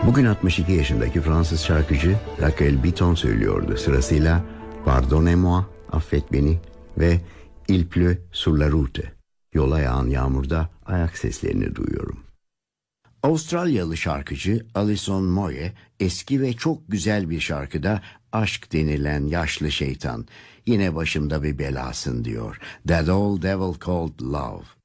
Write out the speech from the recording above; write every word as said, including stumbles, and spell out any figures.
Bugün altmış iki yaşındaki Fransız şarkıcı Raquel Bitton söylüyordu. Sırasıyla Pardonnez-moi, affet beni ve Il pleut sur la route. Yola yağan yağmurda ayak seslerini duyuyorum. Avustralyalı şarkıcı Alison Moye eski ve çok güzel bir şarkıda aşk denilen yaşlı şeytan yine başımda bir belasın diyor. That old devil called love.